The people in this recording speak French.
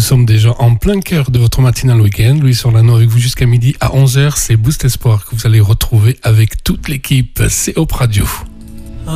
sommes déjà en plein cœur de votre matinale week-end. Louis Orlano avec vous jusqu'à midi à 11h. C'est Boost Espoir que vous allez retrouver avec toute l'équipe. C'est Op Radio.